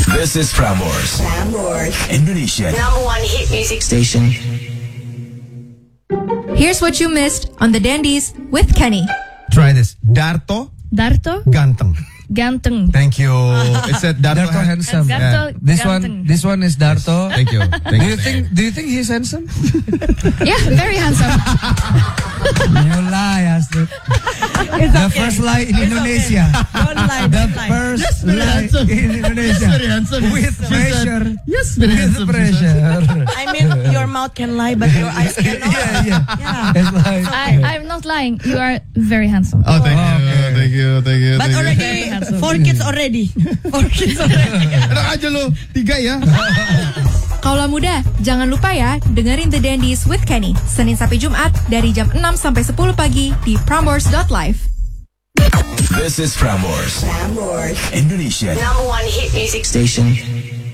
This is Prambors Indonesia #1 hit music station. Here's what you missed on the Dandies with Kenny. Try this. Darto ganteng. Ganteng. Thank you. It said Darto, handsome. Darto This one is Darto. Thank you. Do you think he's handsome? Yeah, very handsome. You lie, Astrid. The first lie in Indonesia. Don't lie. The first lie in Indonesia. Very handsome. With pressure. Yes, very handsome. Pressure. I mean, your mouth can lie, but your eyes cannot. Yeah. It's like, I'm not lying. You are very handsome. Oh, thank you. But already, 4 kids already. 4 kids already. Enak aja lo, 3 ya. Kaula muda, jangan lupa ya dengerin The Dandies with Kenny Senin sampai Jumat dari jam 6 sampai 10 pagi di Prambors.live. This is Prambors Indonesia #1 hit music station.